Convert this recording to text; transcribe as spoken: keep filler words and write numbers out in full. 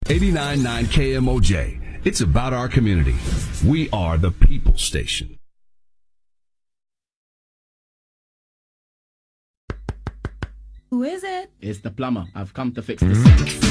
eighty-nine point nine K M O J. It's about our community. We are the People Station. Who is it? It's the plumber. I've come to fix this.